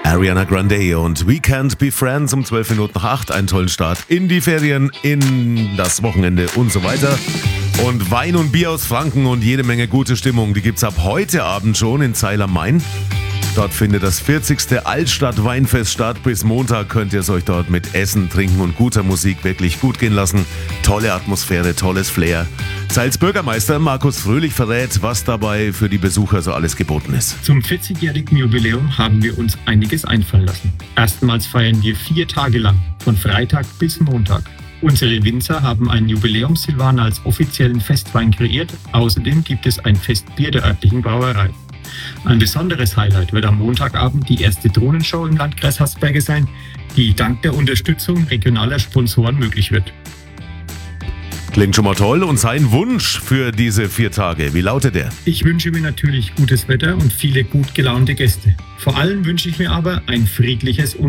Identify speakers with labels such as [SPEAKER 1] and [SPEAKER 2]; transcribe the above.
[SPEAKER 1] Ariana Grande und We Can't Be Friends um 12 Minuten nach 8. Einen tollen Start in die Ferien, in das Wochenende und so weiter. Und Wein und Bier aus Franken und jede Menge gute Stimmung, die gibt's ab heute Abend schon in Zeil am Main. Dort findet das 40. Altstadt-Weinfest statt. Bis Montag könnt ihr es euch dort mit Essen, Trinken und guter Musik wirklich gut gehen lassen. Tolle Atmosphäre, tolles Flair. Zeils Bürgermeister Markus Fröhlich verrät, was dabei für die Besucher so alles geboten ist.
[SPEAKER 2] Zum 40-jährigen Jubiläum haben wir uns einiges einfallen lassen. Erstmals feiern wir 4 Tage lang, von Freitag bis Montag. Unsere Winzer haben einen Jubiläums-Silvaner als offiziellen Festwein kreiert. Außerdem gibt es ein Festbier der örtlichen Brauerei. Ein besonderes Highlight wird am Montagabend die erste Drohnenshow im Landkreis Haßberge sein, die dank der Unterstützung regionaler Sponsoren möglich wird.
[SPEAKER 1] Klingt schon mal toll. Und sein Wunsch für diese 4 Tage, wie lautet der?
[SPEAKER 2] Ich wünsche mir natürlich gutes Wetter und viele gut gelaunte Gäste. Vor allem wünsche ich mir aber ein friedliches